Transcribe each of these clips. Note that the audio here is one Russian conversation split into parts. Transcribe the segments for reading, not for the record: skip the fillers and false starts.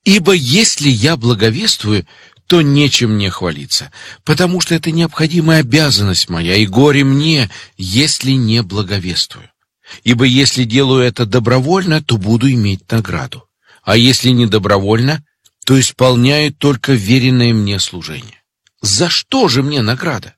Ибо если я благовествую, то нечем мне хвалиться, потому что это необходимая обязанность моя, и горе мне, если не благовествую. Ибо если делаю это добровольно, то буду иметь награду, а если не добровольно, то исполняю только веренное мне служение. За что же мне награда?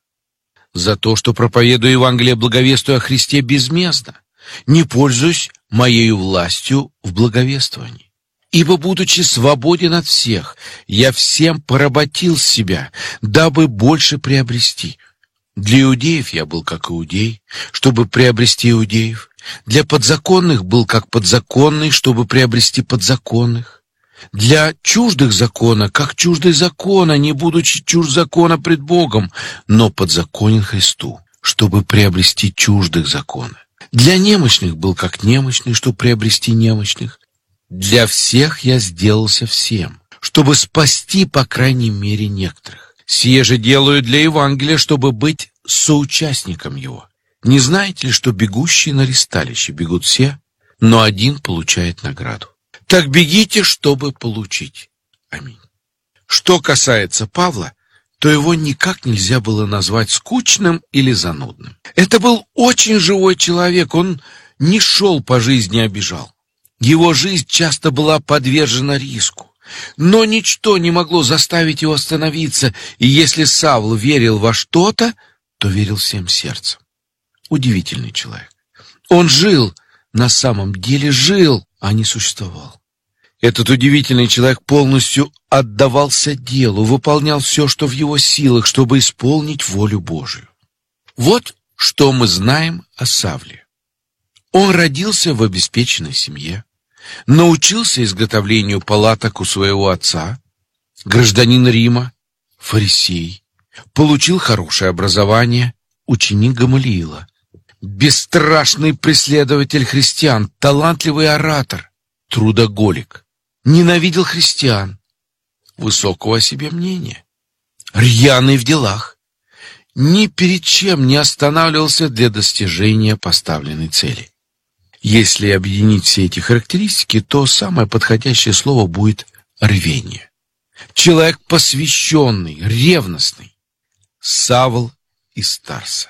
За то, что проповедую Евангелие, благовествую о Христе безмездно, не пользуюсь моей властью в благовествовании. Ибо, будучи свободен от всех, я всем поработил себя, дабы больше приобрести. Для иудеев я был как иудей, чтобы приобрести иудеев. Для подзаконных был как подзаконный, чтобы приобрести подзаконных. Для чуждых закона, как чуждый закона, не будучи чужд закона пред Богом, но подзаконен Христу, чтобы приобрести чуждых закона. Для немощных был как немощный, чтобы приобрести немощных. Для всех я сделался всем, чтобы спасти, по крайней мере, некоторых. Сие же делаю для Евангелия, чтобы быть соучастником его. Не знаете ли, что бегущие на ристалище бегут все, но один получает награду? Так бегите, чтобы получить. Аминь. Что касается Павла, то его никак нельзя было назвать скучным или занудным. Это был очень живой человек, он не шел по жизни, а бежал. Его жизнь часто была подвержена риску, но ничто не могло заставить его остановиться, и если Савл верил во что-то, то верил всем сердцем. Удивительный человек. Он жил, на самом деле жил, а не существовал. Этот удивительный человек полностью отдавался делу, выполнял все, что в его силах, чтобы исполнить волю Божию. Вот что мы знаем о Савле. Он родился в обеспеченной семье, научился изготовлению палаток у своего отца, гражданин Рима, фарисей, получил хорошее образование, ученик Гамалиила, бесстрашный преследователь христиан, талантливый оратор, трудоголик, ненавидел христиан, высокого о себе мнения, рьяный в делах, ни перед чем не останавливался для достижения поставленной цели. Если объединить все эти характеристики, то самое подходящее слово будет рвение. Человек посвященный, ревностный. Савл из Тарса.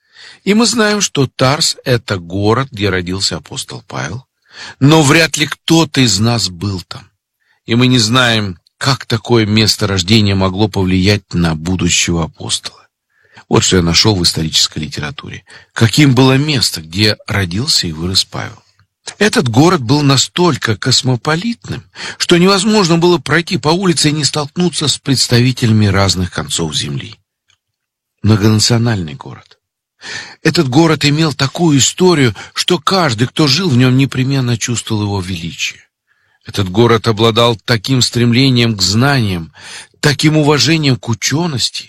И мы знаем, что Тарс — это город, где родился апостол Павел, но вряд ли кто-то из нас был там. И мы не знаем, как такое место рождения могло повлиять на будущего апостола. Вот что я нашел в исторической литературе. Каким было место, где родился и вырос Павел? Этот город был настолько космополитным, что невозможно было пройти по улице и не столкнуться с представителями разных концов земли. Многонациональный город. Этот город имел такую историю, что каждый, кто жил в нем, непременно чувствовал его величие. Этот город обладал таким стремлением к знаниям, таким уважением к учености,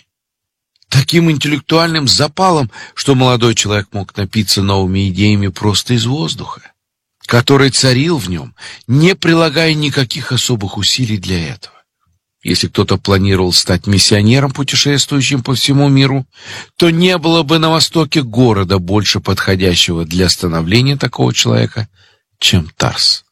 таким интеллектуальным запалом, что молодой человек мог напиться новыми идеями просто из воздуха, который царил в нем, не прилагая никаких особых усилий для этого. Если кто-то планировал стать миссионером, путешествующим по всему миру, то не было бы на востоке города больше подходящего для становления такого человека, чем Тарс.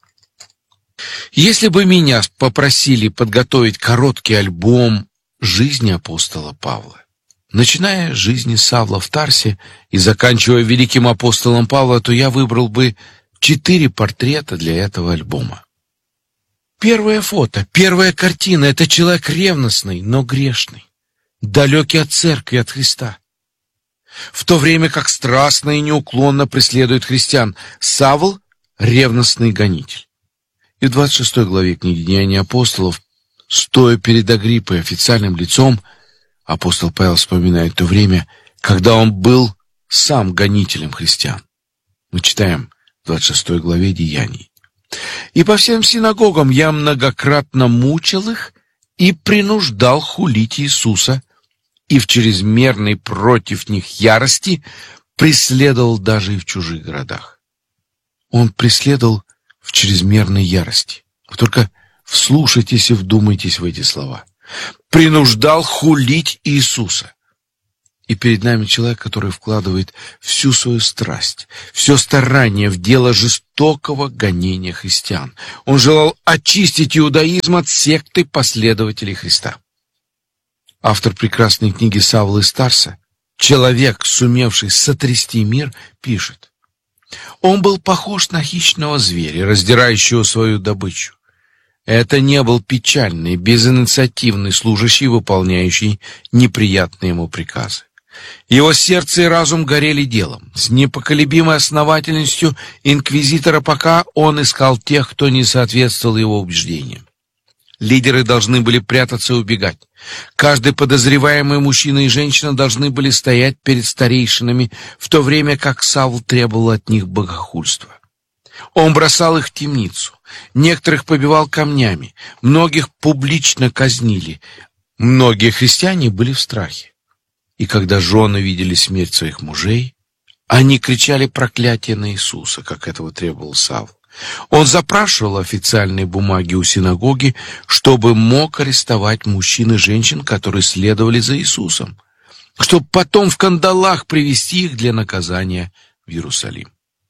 Если бы меня попросили подготовить короткий альбом жизни апостола Павла, начиная с жизни Савла в Тарсе и заканчивая великим апостолом Павла, то я выбрал бы 4 портрета для этого альбома. Первое фото, первая картина — это человек ревностный, но грешный, далекий от церкви, от Христа. В то время как страстно и неуклонно преследует христиан, Савл — ревностный гонитель. И в 26 главе книги «Деяния апостолов», стоя перед Агриппой официальным лицом, апостол Павел вспоминает то время, когда он был сам гонителем христиан. Мы читаем в 26 главе Деяний. «И по всем синагогам я многократно мучил их и принуждал хулить Иисуса, и в чрезмерной против них ярости преследовал даже и в чужих городах». Он преследовал в чрезмерной ярости. Вы только вслушайтесь и вдумайтесь в эти слова. Принуждал хулить Иисуса. И перед нами человек, который вкладывает всю свою страсть, все старание в дело жестокого гонения христиан. Он желал очистить иудаизм от секты последователей Христа. Автор прекрасной книги Савл из Тарса, человек, сумевший сотрясти мир, пишет: «Он был похож на хищного зверя, раздирающего свою добычу. Это не был печальный, безинициативный служащий, выполняющий неприятные ему приказы. Его сердце и разум горели делом. С непоколебимой основательностью инквизитора, пока он искал тех, кто не соответствовал его убеждениям. Лидеры должны были прятаться и убегать. Каждый подозреваемый мужчина и женщина должны были стоять перед старейшинами, в то время как Савл требовал от них богохульства. Он бросал их в темницу, некоторых побивал камнями, многих публично казнили. Многие христиане были в страхе. И когда жены видели смерть своих мужей, они кричали проклятие на Иисуса, как этого требовал Савл. Он запрашивал официальные бумаги у синагоги, чтобы мог арестовать мужчин и женщин, которые следовали за Иисусом, чтобы потом в кандалах привести их для наказания в Иерусалим.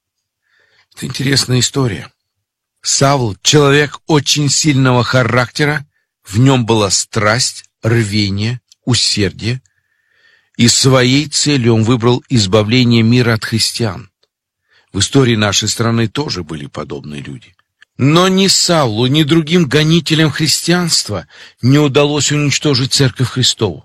Это интересная история. Савл — человек очень сильного характера, в нем была страсть, рвение, усердие, и своей целью он выбрал избавление мира от христиан. В истории нашей страны тоже были подобные люди. Но ни Савлу, ни другим гонителям христианства не удалось уничтожить Церковь Христову.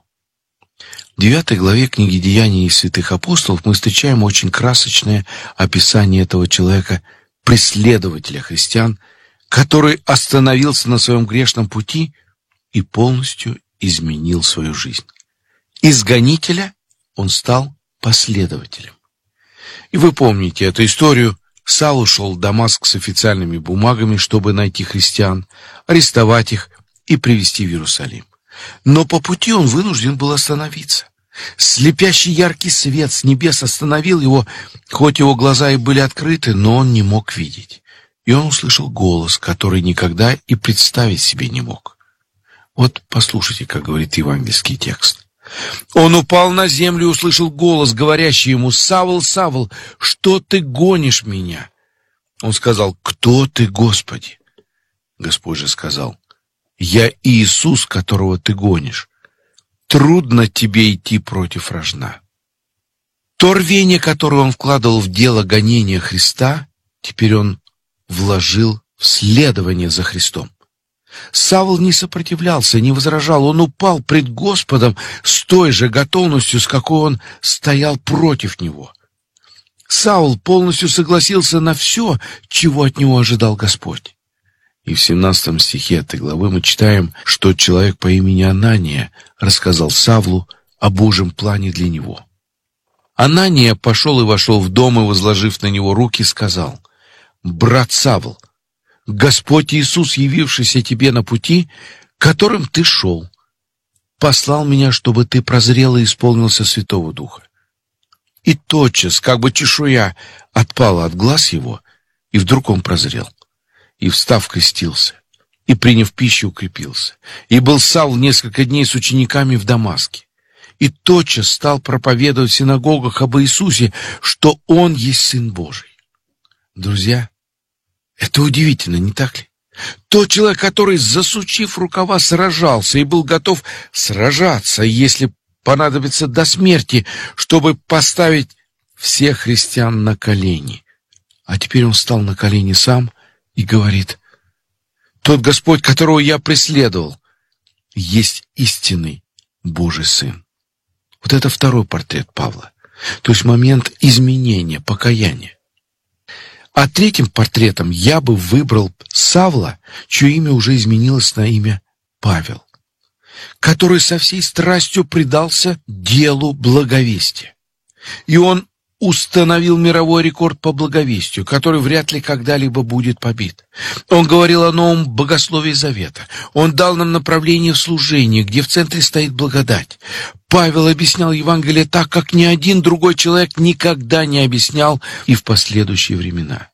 В 9 главе книги «Деяний святых апостолов» мы встречаем очень красочное описание этого человека, преследователя христиан, который остановился на своем грешном пути и полностью изменил свою жизнь. Из гонителя он стал последователем. И вы помните эту историю. Савл ушел в Дамаск с официальными бумагами, чтобы найти христиан, арестовать их и привести в Иерусалим. Но по пути он вынужден был остановиться. Слепящий яркий свет с небес остановил его, хоть его глаза и были открыты, но он не мог видеть. И он услышал голос, который никогда и представить себе не мог. Вот послушайте, как говорит евангельский текст. Он упал на землю и услышал голос, говорящий ему: «Савл, Савл, что ты гонишь меня?» Он сказал: «Кто ты, Господи?» Господь же сказал: «Я Иисус, которого ты гонишь. Трудно тебе идти против рожна». То рвение, которое он вкладывал в дело гонения Христа, теперь он вложил в следование за Христом. Савл не сопротивлялся, не возражал, он упал пред Господом с той же готовностью, с какой он стоял против него. Савл полностью согласился на все, чего от него ожидал Господь. И в 17 стихе этой главы мы читаем, что человек по имени Анания рассказал Савлу о Божьем плане для него. Анания пошел и вошел в дом, и, возложив на него руки, сказал: «Брат Савл, Господь Иисус, явившийся тебе на пути, которым ты шел, послал меня, чтобы ты прозрел и исполнился Святого Духа». И тотчас, как бы чешуя отпала от глаз его, и вдруг он прозрел, и, встав, крестился, и, приняв пищу, укрепился. И был Савл несколько дней с учениками в Дамаске, и тотчас стал проповедовать в синагогах об Иисусе, что Он есть Сын Божий. Друзья, это удивительно, не так ли? Тот человек, который, засучив рукава, сражался и был готов сражаться, если понадобится, до смерти, чтобы поставить всех христиан на колени. А теперь он встал на колени сам и говорит: «Тот Господь, которого я преследовал, есть истинный Божий Сын». Вот это второй портрет Павла, то есть момент изменения, покаяния. А третьим портретом я бы выбрал Савла, чье имя уже изменилось на имя Павел, который со всей страстью предался делу благовестия. И он установил мировой рекорд по благовестию, который вряд ли когда-либо будет побит. Он говорил о новом богословии Завета. Он дал нам направление в служении, где в центре стоит благодать. Павел объяснял Евангелие так, как ни один другой человек никогда не объяснял и в последующие времена.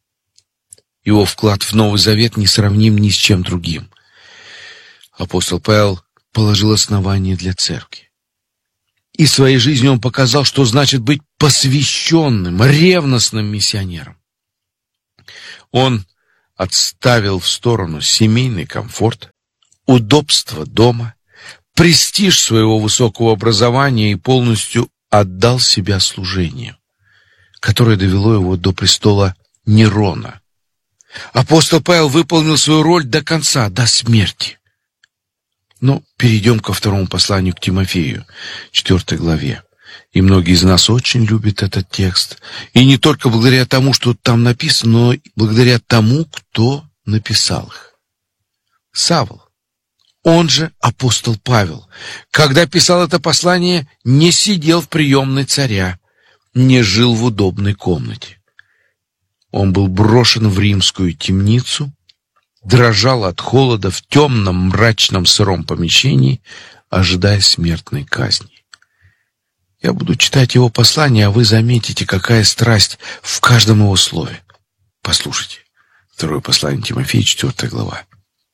Его вклад в Новый Завет не сравним ни с чем другим. Апостол Павел положил основание для церкви. И своей жизнью он показал, что значит быть посвященным, ревностным миссионером. Он отставил в сторону семейный комфорт, удобство дома, престиж своего высокого образования и полностью отдал себя служению, которое довело его до престола Нерона. Апостол Павел выполнил свою роль до конца, до смерти. Но перейдем ко второму посланию к Тимофею, 4 главе. И многие из нас очень любят этот текст. И не только благодаря тому, что там написано, но и благодаря тому, кто написал их. Савл, он же апостол Павел, когда писал это послание, не сидел в приемной царя, не жил в удобной комнате. Он был брошен в римскую темницу, дрожал от холода в темном, мрачном, сыром помещении, ожидая смертной казни. Я буду читать его послание, а вы заметите, какая страсть в каждом его слове. Послушайте. Второе послание Тимофея, 4 глава.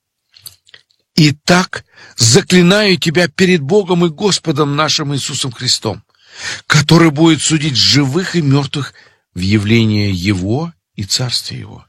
«Итак, заклинаю тебя перед Богом и Господом нашим Иисусом Христом, который будет судить живых и мертвых в явлении Его и Царстве Его.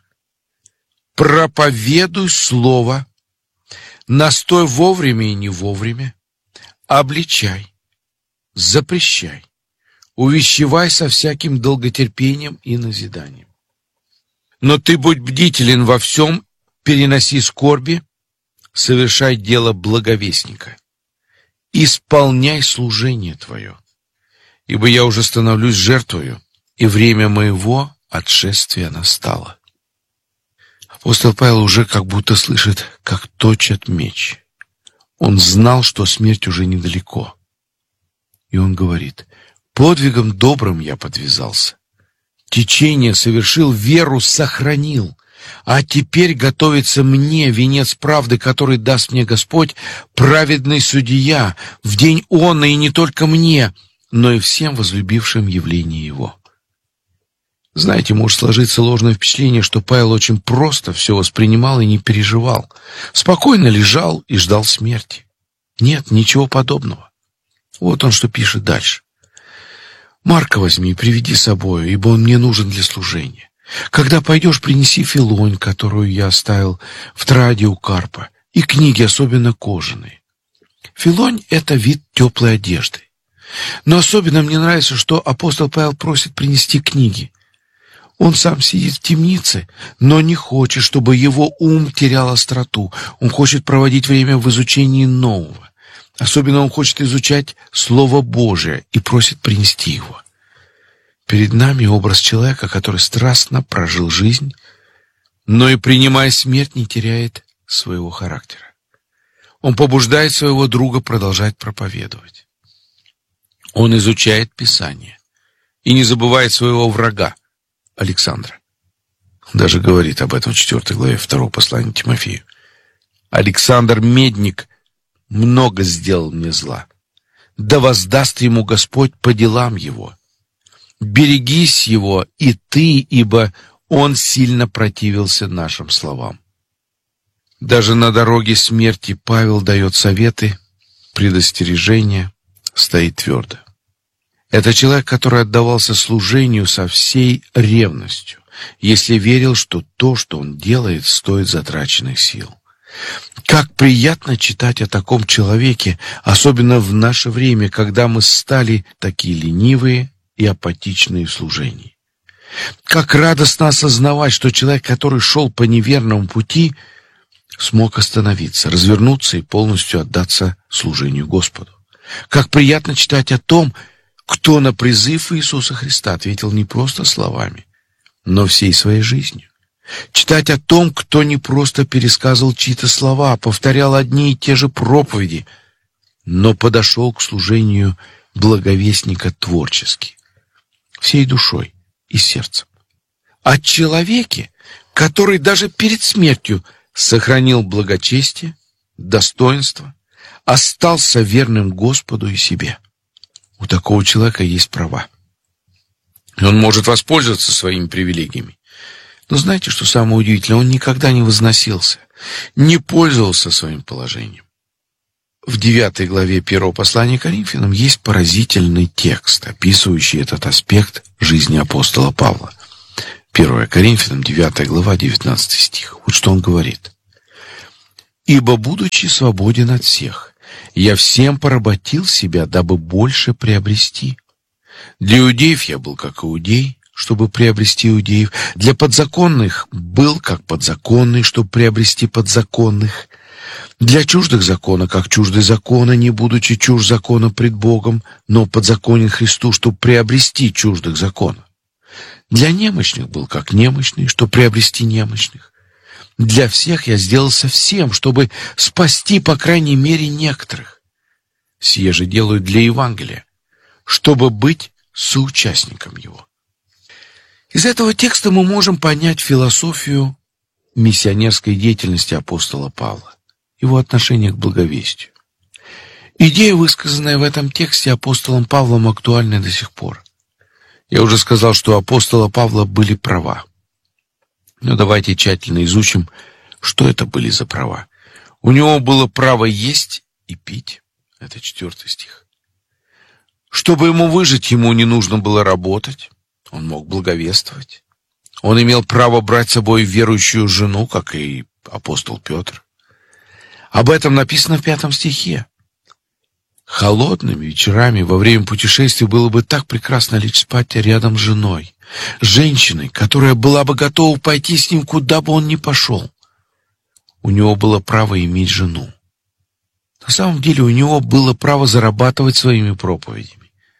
Проповедуй слово, настой вовремя и не вовремя, обличай, запрещай, увещевай со всяким долготерпением и назиданием. Но ты будь бдителен во всем, переноси скорби, совершай дело благовестника, исполняй служение твое, ибо я уже становлюсь жертвою, и время моего отшествия настало». Апостол Павел уже как будто слышит, как точат меч. Он знал, что смерть уже недалеко. И он говорит: «Подвигом добрым я подвязался, течение совершил, веру сохранил, а теперь готовится мне венец правды, который даст мне Господь, праведный судья, в день он, и не только мне, но и всем возлюбившим явление Его». Знаете, может сложиться ложное впечатление, что Павел очень просто все воспринимал и не переживал. Спокойно лежал и ждал смерти. Нет, ничего подобного. Вот он что пишет дальше. «Марка возьми и приведи с собою, ибо он мне нужен для служения. Когда пойдешь, принеси Филонь, которую я оставил в Троаде у Карпа, и книги, особенно кожаные. Филонь — это вид теплой одежды. Но особенно мне нравится, что апостол Павел просит принести книги. Он сам сидит в темнице, но не хочет, чтобы его ум терял остроту. Он хочет проводить время в изучении нового. Особенно он хочет изучать Слово Божие и просит принести его. Перед нами образ человека, который страстно прожил жизнь, но и, принимая смерть, не теряет своего характера. Он побуждает своего друга продолжать проповедовать. Он изучает Писание и не забывает своего врага, Александра. Он даже говорит об этом в 4 главе 2 послания Тимофею. «Александр Медник много сделал мне зла. Да воздаст ему Господь по делам его. Берегись его и ты, ибо он сильно противился нашим словам». Даже на дороге смерти Павел дает советы, предостережения, стоит твердо. Это человек, который отдавался служению со всей ревностью, если верил, что то, что он делает, стоит затраченных сил. Как приятно читать о таком человеке, особенно в наше время, когда мы стали такие ленивые и апатичные в служении. Как радостно осознавать, что человек, который шел по неверному пути, смог остановиться, развернуться и полностью отдаться служению Господу. Как приятно читать о том, кто на призыв Иисуса Христа ответил не просто словами, но всей своей жизнью. Читать о том, кто не просто пересказывал чьи-то слова, повторял одни и те же проповеди, но подошел к служению благовестника творчески, всей душой и сердцем. О человеке, который даже перед смертью сохранил благочестие, достоинство, остался верным Господу и себе. У такого человека есть права. И он может воспользоваться своими привилегиями. Но знаете, что самое удивительное? Он никогда не возносился, не пользовался своим положением. В 9 главе 1 послания Коринфянам есть поразительный текст, описывающий этот аспект жизни апостола Павла. 1 Коринфянам, 9 глава, 19 стих. Вот что он говорит. «Ибо, будучи свободен от всех, я всем поработил себя, дабы больше приобрести. Для иудеев я был как иудей, чтобы приобрести иудеев. Для подзаконных был как подзаконный, чтобы приобрести подзаконных. Для чуждых закона, как чуждый закона, не будучи чужд закона пред Богом, но подзаконен Христу, чтобы приобрести чуждых закона. Для немощных был как немощный, чтобы приобрести немощных. Для всех я сделался всем, чтобы спасти, по крайней мере, некоторых. Сие же делаю для Евангелия, чтобы быть соучастником его». Из этого текста мы можем понять философию миссионерской деятельности апостола Павла, его отношение к благовестию. Идея, высказанная в этом тексте апостолом Павлом, актуальна до сих пор. Я уже сказал, что у апостола Павла были права. Но давайте тщательно изучим, что это были за права. У него было право есть и пить. Это 4 стих. Чтобы ему выжить, ему не нужно было работать. Он мог благовествовать. Он имел право брать с собой верующую жену, как и апостол Петр. Об этом написано в 5 стихе. Холодными вечерами во время путешествия было бы так прекрасно лечь спать рядом с женой, женщиной, которая была бы готова пойти с ним, куда бы он ни пошел. У него было право иметь жену. На самом деле у него было право зарабатывать своими проповедями.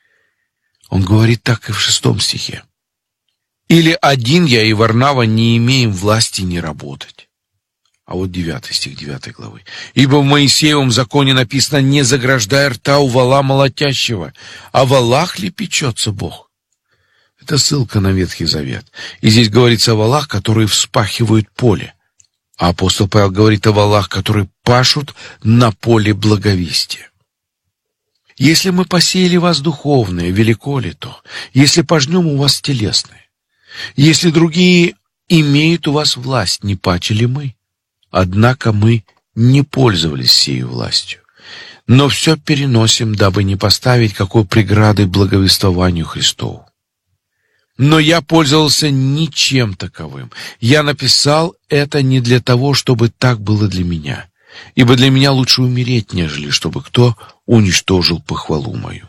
Он говорит так и в 6 стихе. «Или один я и Варнава не имеем власти не работать». А вот 9 стих 9 главы. «Ибо в Моисеевом законе написано: не заграждай рта у вола молотящего, а волах ли печется Бог?» Это ссылка на Ветхий Завет. И здесь говорится о волах, которые вспахивают поле. А апостол Павел говорит о волах, которые пашут на поле благовестия. «Если мы посеяли вас духовное, велико ли то? Если пожнем у вас телесное? Если другие имеют у вас власть, не паче ли мы? Однако мы не пользовались сею властью, но все переносим, дабы не поставить какой преграды благовествованию Христову. Но я пользовался ничем таковым. Я написал это не для того, чтобы так было для меня, ибо для меня лучше умереть, нежели чтобы кто уничтожил похвалу мою».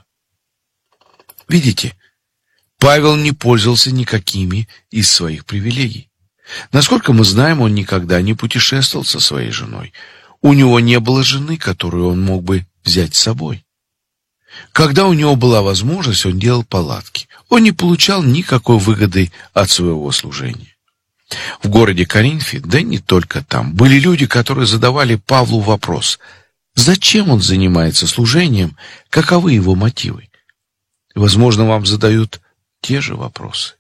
Видите, Павел не пользовался никакими из своих привилегий. Насколько мы знаем, он никогда не путешествовал со своей женой. У него не было жены, которую он мог бы взять с собой. Когда у него была возможность, он делал палатки. Он не получал никакой выгоды от своего служения. В городе Коринфе, да не только там, были люди, которые задавали Павлу вопрос: зачем он занимается служением, каковы его мотивы? Возможно, вам задают те же вопросы.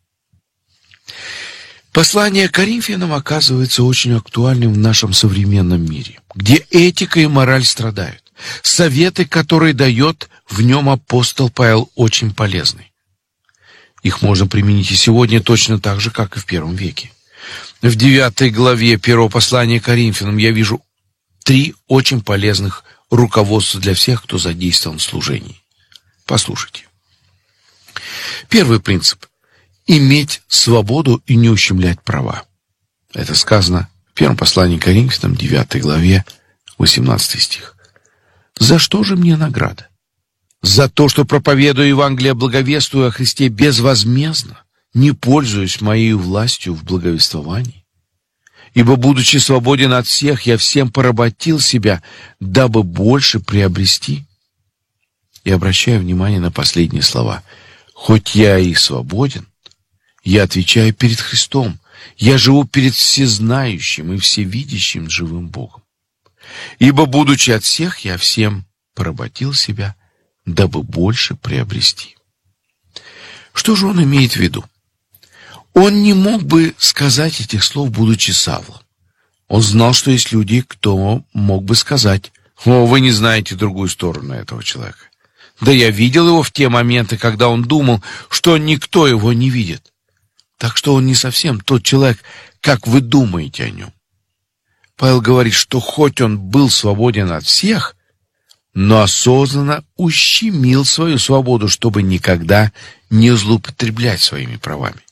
Послание Коринфянам оказывается очень актуальным в нашем современном мире, где этика и мораль страдают. Советы, которые дает в нем апостол Павел, очень полезны. Их можно применить и сегодня точно так же, как и в первом веке. В 9 главе 1 послания Коринфянам я вижу 3 очень полезных руководства для всех, кто задействован в служении. Послушайте. Первый принцип — иметь свободу и не ущемлять права. Это сказано в 1 послании Коринфянам, 9 главе, 18 стих. «За что же мне награда? За то, что проповедую Евангелие, благовествую о Христе безвозмездно, не пользуюсь моей властью в благовествовании. Ибо, будучи свободен от всех, я всем поработил себя, дабы больше приобрести». И обращаю внимание на последние слова. «Хоть я и свободен, я отвечаю перед Христом. Я живу перед всезнающим и всевидящим живым Богом. Ибо, будучи от всех, я всем поработил себя, дабы больше приобрести». Что же он имеет в виду? Он не мог бы сказать этих слов, будучи Савлом. Он знал, что есть люди, кто мог бы сказать: «О, вы не знаете другую сторону этого человека. Да я видел его в те моменты, когда он думал, что никто его не видит. Так что он не совсем тот человек, как вы думаете о нем». Павел говорит, что хоть он был свободен от всех, но осознанно ущемил свою свободу, чтобы никогда не злоупотреблять своими правами.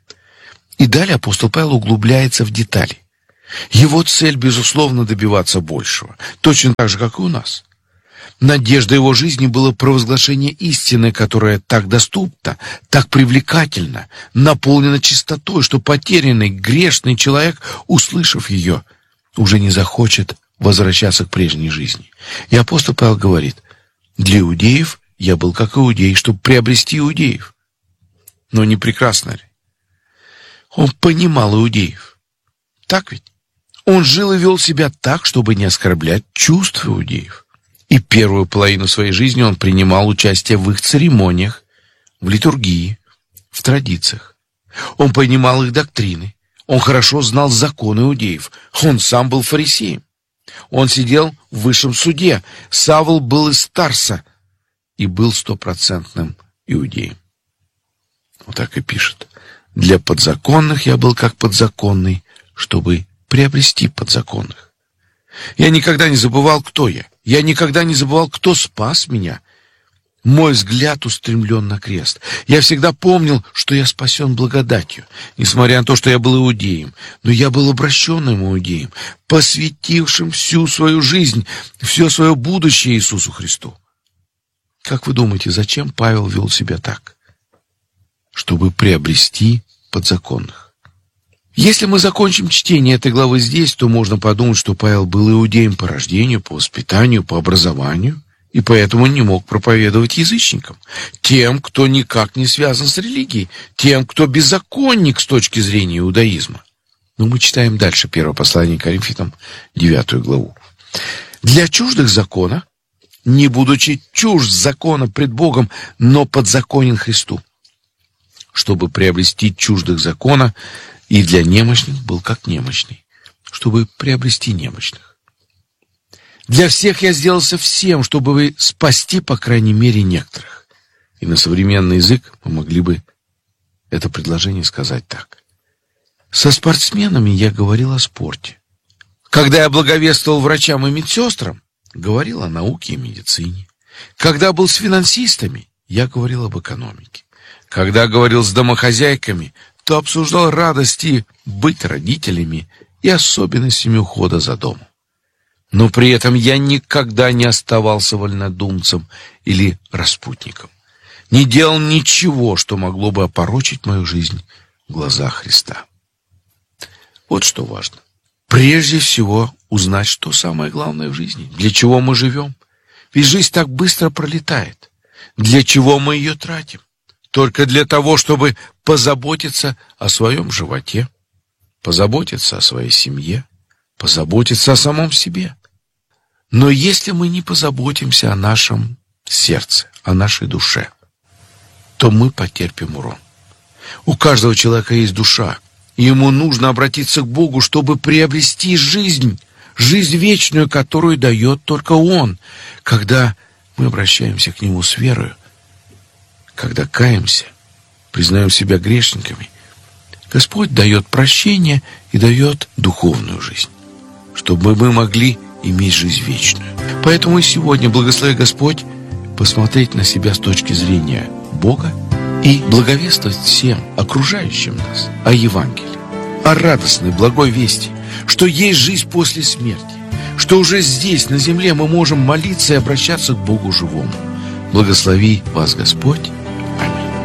И далее апостол Павел углубляется в детали. Его цель, безусловно, добиваться большего, точно так же, как и у нас. Надежда его жизни была провозглашение истины, которая так доступна, так привлекательна, наполнена чистотой, что потерянный, грешный человек, услышав ее, уже не захочет возвращаться к прежней жизни. И апостол Павел говорит: для иудеев я был как иудей, чтобы приобрести иудеев. Но не прекрасно ли? Он понимал иудеев. Так ведь? Он жил и вел себя так, чтобы не оскорблять чувства иудеев. И первую половину своей жизни он принимал участие в их церемониях, в литургии, в традициях. Он понимал их доктрины. Он хорошо знал законы иудеев. Он сам был фарисеем. Он сидел в высшем суде. Савл был из Тарса и был 100% иудеем. Вот так и пишет. Для подзаконных я был как подзаконный, чтобы приобрести подзаконных. Я никогда не забывал, кто я. Я никогда не забывал, кто спас меня. Мой взгляд устремлен на крест. Я всегда помнил, что я спасен благодатью, несмотря на то, что я был иудеем. Но я был обращенным иудеем, посвятившим всю свою жизнь, все свое будущее Иисусу Христу. Как вы думаете, зачем Павел вел себя так? Чтобы приобрести подзаконных. Если мы закончим чтение этой главы здесь, то можно подумать, что Павел был иудеем по рождению, по воспитанию, по образованию, и поэтому не мог проповедовать язычникам, тем, кто никак не связан с религией, тем, кто беззаконник с точки зрения иудаизма. Но мы читаем дальше первое послание к Коринфянам, 9 главу. «Для чуждых закона, не будучи чужд закона пред Богом, но подзаконен Христу, чтобы приобрести чуждых закона, и для немощных был как немощный, чтобы приобрести немощных. Для всех я сделался всем, чтобы спасти, по крайней мере, некоторых». И на современный язык мы могли бы это предложение сказать так. Со спортсменами я говорил о спорте. Когда я благовествовал врачам и медсестрам, говорил о науке и медицине. Когда был с финансистами, я говорил об экономике. Когда говорил с домохозяйками, то обсуждал радости быть родителями и особенностями ухода за домом. Но при этом я никогда не оставался вольнодумцем или распутником. Не делал ничего, что могло бы опорочить мою жизнь в глазах Христа. Вот что важно. Прежде всего узнать, что самое главное в жизни, для чего мы живем. Ведь жизнь так быстро пролетает. Для чего мы ее тратим? Только для того, чтобы позаботиться о своем животе, позаботиться о своей семье, позаботиться о самом себе. Но если мы не позаботимся о нашем сердце, о нашей душе, то мы потерпим урон. У каждого человека есть душа, и ему нужно обратиться к Богу, чтобы приобрести жизнь вечную, которую дает только Он. Когда мы обращаемся к Нему с верою, когда каемся, признаем себя грешниками, Господь дает прощение и дает духовную жизнь, чтобы мы могли иметь жизнь вечную. Поэтому и сегодня, благослови Господь, посмотреть на себя с точки зрения Бога и благовествовать всем окружающим нас о Евангелии, о радостной, благой вести, что есть жизнь после смерти, что уже здесь, на земле, мы можем молиться и обращаться к Богу живому. Благослови вас Господь